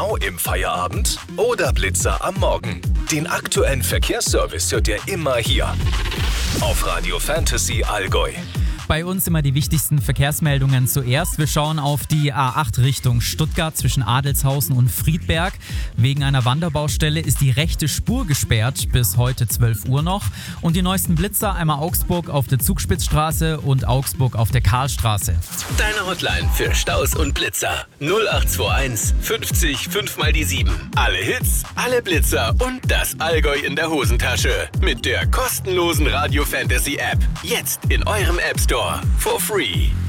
Stau im Feierabend oder Blitzer am Morgen? Den aktuellen Verkehrsservice hört ihr immer hier auf Radio Fantasy Allgäu. Bei uns immer die wichtigsten Verkehrsmeldungen zuerst. Wir schauen auf die A8 Richtung Stuttgart zwischen Adelshausen und Friedberg. Wegen einer Wanderbaustelle ist die rechte Spur gesperrt bis heute 12 Uhr noch. Und die neuesten Blitzer einmal Augsburg auf der Zugspitzstraße und Augsburg auf der Karlstraße. Deine Hotline für Staus und Blitzer 0821 50 5 mal die 7. Alle Hits, alle Blitzer und das Allgäu in der Hosentasche. Mit der kostenlosen Radio Fantasy App. Jetzt in eurem App Store for free.